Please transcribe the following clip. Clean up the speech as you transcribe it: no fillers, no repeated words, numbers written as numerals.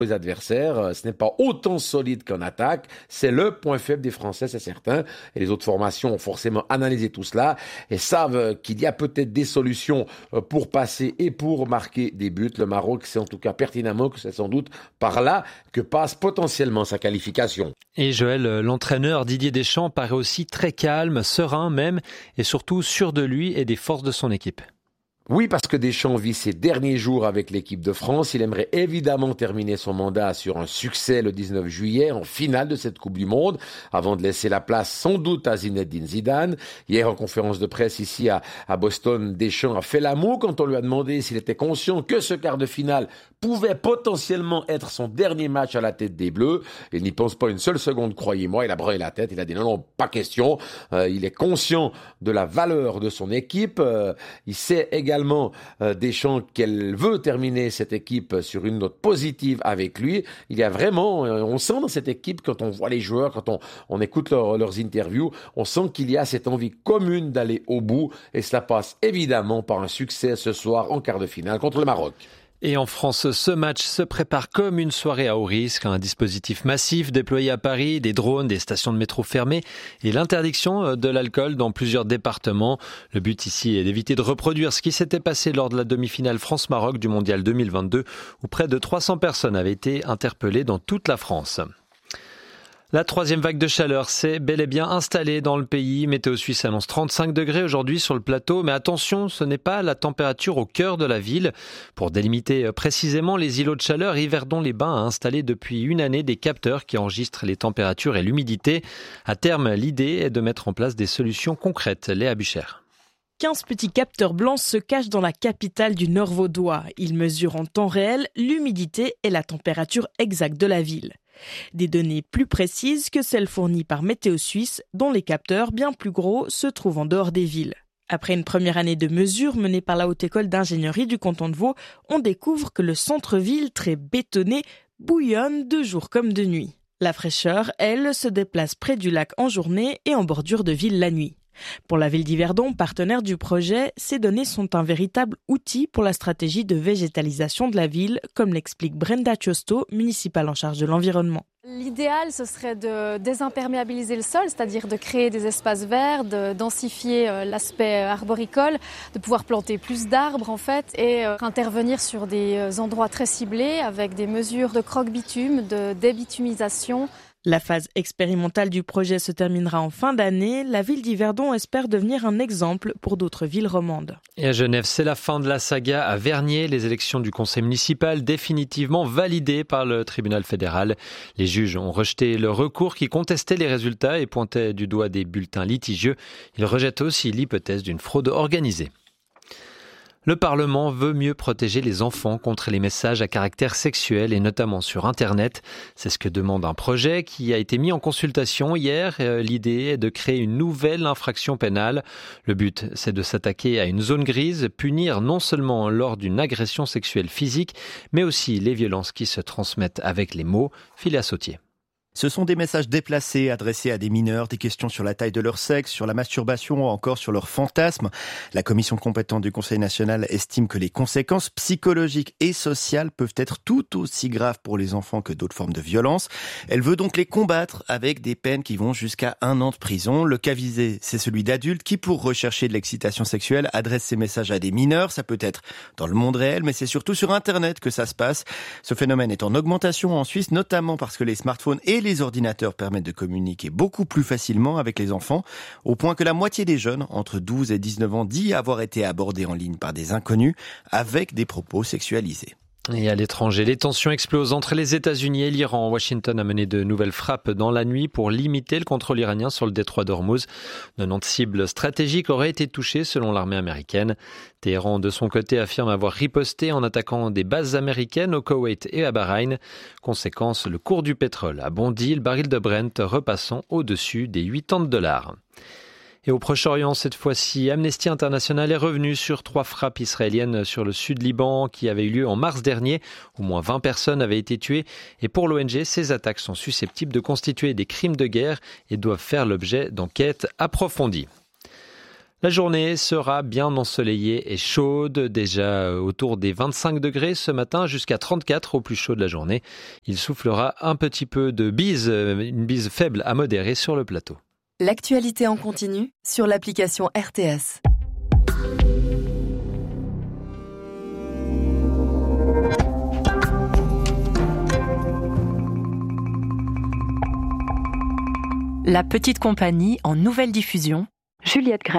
les adversaires, ce n'est pas autant solide qu'en attaque. C'est le point faible des Français, c'est certain. Et les autres formations ont forcément analysé tout cela et savent qu'il y a peut-être des solutions pour passer et pour marquer des buts. Le Maroc sait en tout cas pertinemment que c'est sans doute par là que passe potentiellement sa qualification. Et Joël, l'entraîneur Didier Deschamps paraît aussi très calme, serein même, et surtout sûr de lui et des forces de son équipe. Oui, parce que Deschamps vit ses derniers jours avec l'équipe de France. Il aimerait évidemment terminer son mandat sur un succès le 19 juillet en finale de cette Coupe du Monde, avant de laisser la place sans doute à Zinedine Zidane. Hier, en conférence de presse ici à Boston, Deschamps a fait l'amour quand on lui a demandé s'il était conscient que ce quart de finale pouvait potentiellement être son dernier match à la tête des Bleus. Il n'y pense pas une seule seconde, croyez-moi. Il a brûlé la tête, il a dit non, pas question. Il est conscient de la valeur de son équipe. Il sait également Deschamps qu'elle veut terminer cette équipe sur une note positive avec lui. Il y a vraiment, on sent dans cette équipe, quand on voit les joueurs, quand on écoute leurs interviews, on sent qu'il y a cette envie commune d'aller au bout et cela passe évidemment par un succès ce soir en quart de finale contre le Maroc. Et en France, ce match se prépare comme une soirée à haut risque. Un dispositif massif déployé à Paris, des drones, des stations de métro fermées et l'interdiction de l'alcool dans plusieurs départements. Le but ici est d'éviter de reproduire ce qui s'était passé lors de la demi-finale France-Maroc du Mondial 2022 où près de 300 personnes avaient été interpellées dans toute la France. La troisième vague de chaleur s'est bel et bien installée dans le pays. Météo Suisse annonce 35 degrés aujourd'hui sur le plateau. Mais attention, ce n'est pas la température au cœur de la ville. Pour délimiter précisément les îlots de chaleur, Yverdon-les-Bains a installé depuis une année des capteurs qui enregistrent les températures et l'humidité. À terme, l'idée est de mettre en place des solutions concrètes. Léa Buchère. 15 petits capteurs blancs se cachent dans la capitale du Nord vaudois. Ils mesurent en temps réel l'humidité et la température exacte de la ville. Des données plus précises que celles fournies par Météo Suisse, dont les capteurs bien plus gros se trouvent en dehors des villes. Après une première année de mesures menée par la Haute École d'ingénierie du canton de Vaud, on découvre que le centre-ville, très bétonné, bouillonne de jour comme de nuit. La fraîcheur, elle, se déplace près du lac en journée et en bordure de ville la nuit. Pour la ville d'Yverdon, partenaire du projet, ces données sont un véritable outil pour la stratégie de végétalisation de la ville, comme l'explique Brenda Chosto, municipale en charge de l'environnement. L'idéal, ce serait de désimperméabiliser le sol, c'est-à-dire de créer des espaces verts, de densifier l'aspect arboricole, de pouvoir planter plus d'arbres en fait et intervenir sur des endroits très ciblés avec des mesures de croque-bitume, de débitumisation. La phase expérimentale du projet se terminera en fin d'année. La ville d'Yverdon espère devenir un exemple pour d'autres villes romandes. Et à Genève, c'est la fin de la saga à Vernier. Les élections du conseil municipal définitivement validées par le tribunal fédéral. Les juges ont rejeté le recours qui contestait les résultats et pointait du doigt des bulletins litigieux. Ils rejettent aussi l'hypothèse d'une fraude organisée. Le Parlement veut mieux protéger les enfants contre les messages à caractère sexuel et notamment sur Internet. C'est ce que demande un projet qui a été mis en consultation hier. L'idée est de créer une nouvelle infraction pénale. Le but, c'est de s'attaquer à une zone grise, punir non seulement lors d'une agression sexuelle physique, mais aussi les violences qui se transmettent avec les mots. Philia Sautier. Ce sont des messages déplacés adressés à des mineurs, des questions sur la taille de leur sexe, sur la masturbation ou encore sur leurs fantasmes. La commission compétente du Conseil national estime que les conséquences psychologiques et sociales peuvent être tout aussi graves pour les enfants que d'autres formes de violence. Elle veut donc les combattre avec des peines qui vont jusqu'à 1 an de prison. Le cas visé, c'est celui d'adultes qui, pour rechercher de l'excitation sexuelle, adressent ces messages à des mineurs. Ça peut être dans le monde réel, mais c'est surtout sur Internet que ça se passe. Ce phénomène est en augmentation en Suisse, notamment parce que les smartphones et les ordinateurs permettent de communiquer beaucoup plus facilement avec les enfants, au point que la moitié des jeunes, entre 12 et 19 ans, dit avoir été abordés en ligne par des inconnus avec des propos sexualisés. Et à l'étranger, les tensions explosent entre les États-Unis et l'Iran. Washington a mené de nouvelles frappes dans la nuit pour limiter le contrôle iranien sur le détroit d'Ormuz. 90 cibles stratégiques auraient été touchées selon l'armée américaine. Téhéran, de son côté, affirme avoir riposté en attaquant des bases américaines au Koweït et à Bahreïn. Conséquence, le cours du pétrole a bondi, le baril de Brent repassant au-dessus des $80. Et au Proche-Orient, cette fois-ci, Amnesty International est revenu sur 3 frappes israéliennes sur le sud Liban qui avaient eu lieu en mars dernier. Au moins 20 personnes avaient été tuées. Et pour l'ONG, ces attaques sont susceptibles de constituer des crimes de guerre et doivent faire l'objet d'enquêtes approfondies. La journée sera bien ensoleillée et chaude, déjà autour des 25 degrés ce matin, jusqu'à 34 au plus chaud de la journée. Il soufflera un petit peu de bise, une bise faible à modérée sur le plateau. L'actualité en continu sur l'application RTS. La petite compagnie en nouvelle diffusion. Juliette Gray.